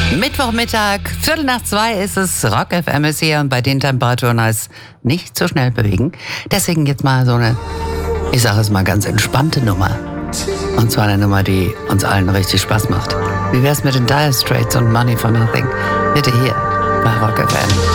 Mittwochmittag, 1:15 ist es, Rock FM ist hier und bei den Temperaturen heißt nicht so schnell bewegen. Deswegen jetzt mal so eine, ich sage es mal ganz entspannte Nummer. Und zwar eine Nummer, die uns allen richtig Spaß macht. Wie wär's mit den Dire Straits und Money for Nothing? Bitte hier bei Rock FM.